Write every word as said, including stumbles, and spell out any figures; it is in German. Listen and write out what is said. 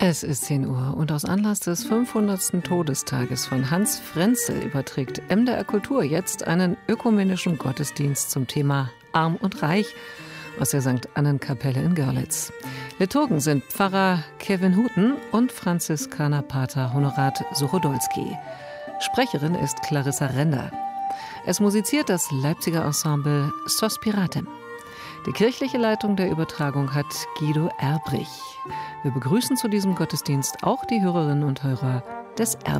Es ist zehn Uhr und aus Anlass des fünfhundertsten Todestages von Hans Frenzel überträgt M D R Kultur jetzt einen ökumenischen Gottesdienst zum Thema Arm und Reich aus der Sankt Annenkapelle in Görlitz. Liturgen sind Pfarrer Kevin Huten und Franziskanerpater Honorat Suchodolski. Sprecherin ist Clarissa Render. Es musiziert das Leipziger Ensemble Sospiratem. Die kirchliche Leitung der Übertragung hat Guido Erbrich. Wir begrüßen zu diesem Gottesdienst auch die Hörerinnen und Hörer des Erbrich.